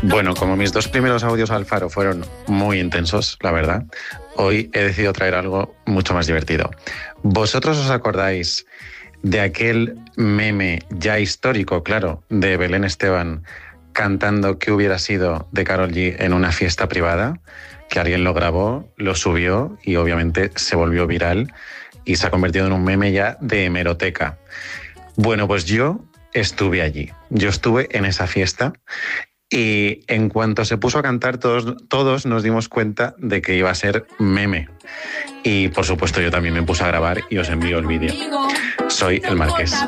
Bueno, como mis 2 primeros audios al Faro fueron muy intensos, la verdad, hoy he decidido traer algo mucho más divertido. ¿Vosotros os acordáis de aquel meme ya histórico, claro, de Belén Esteban cantando "¿Qué hubiera sido?" de Karol G en una fiesta privada? Que alguien lo grabó, lo subió y obviamente se volvió viral y se ha convertido en un meme ya de hemeroteca. Bueno, pues yo estuve allí, yo estuve en esa fiesta. Y en cuanto se puso a cantar, todos nos dimos cuenta de que iba a ser meme. Y por supuesto yo también me puse a grabar y os envío el vídeo. Soy el Marqués.